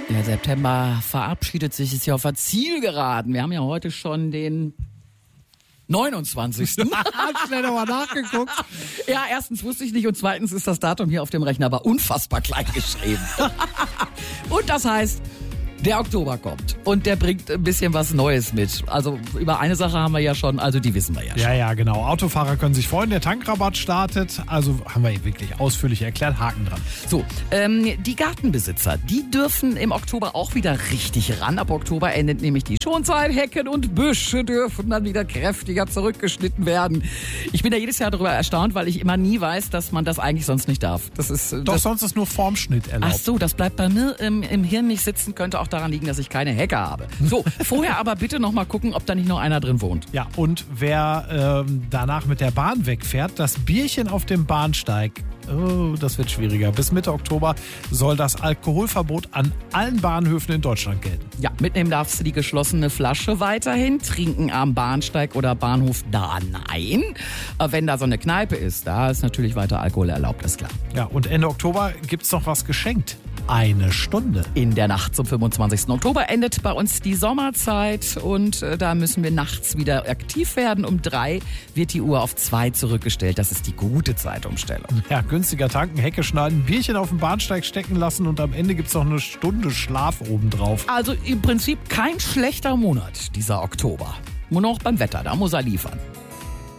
Der September verabschiedet sich, ist ja auf der Zielgeraden. Wir haben ja heute schon den 29. Schnell nochmal nachgeguckt. Ja, erstens wusste ich nicht und zweitens ist das Datum hier auf dem Rechner aber unfassbar klein geschrieben. Und das heißt, der Oktober kommt und der bringt ein bisschen was Neues mit. Also über eine Sache haben wir ja schon, also die wissen wir ja schon. Ja, genau. Autofahrer können sich freuen, der Tankrabatt startet. Also haben wir wirklich ausführlich erklärt, Haken dran. So, die Gartenbesitzer, die dürfen im Oktober auch wieder richtig ran. Ab Oktober endet nämlich die Schonzeit. Hecken und Büsche dürfen dann wieder kräftiger zurückgeschnitten werden. Ich bin da jedes Jahr darüber erstaunt, weil ich immer nie weiß, dass man das eigentlich sonst nicht darf. Das ist, Doch, sonst ist nur Formschnitt erlaubt. Ach so, das bleibt bei mir im Hirn nicht sitzen, könnte auch daran liegen, dass ich keine Hecke habe. So, vorher aber bitte noch mal gucken, ob da nicht noch einer drin wohnt. Ja, und wer danach mit der Bahn wegfährt, das Bierchen auf dem Bahnsteig, das wird schwieriger. Bis Mitte Oktober soll das Alkoholverbot an allen Bahnhöfen in Deutschland gelten. Ja, mitnehmen darfst du die geschlossene Flasche weiterhin. Trinken am Bahnsteig oder Bahnhof, da nein. Wenn da so eine Kneipe ist, da ist natürlich weiter Alkohol erlaubt, ist klar. Ja, und Ende Oktober gibt's noch was geschenkt. Eine Stunde. In der Nacht zum 25. Oktober endet bei uns die Sommerzeit und da müssen wir nachts wieder aktiv werden. Um 3 wird die Uhr auf 2 zurückgestellt. Das ist die gute Zeitumstellung. Ja, günstiger tanken, Hecke schneiden, Bierchen auf dem Bahnsteig stecken lassen und am Ende gibt's noch eine Stunde Schlaf obendrauf. Also im Prinzip kein schlechter Monat, dieser Oktober. Nur noch beim Wetter, da muss er liefern.